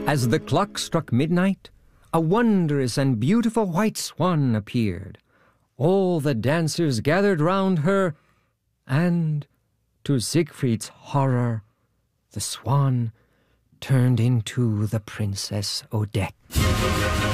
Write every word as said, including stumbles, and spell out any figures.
As the clock struck midnight, a wondrous and beautiful white swan appeared. All the dancers gathered round her, and, to Siegfried's horror, the swan turned into the Princess Odette.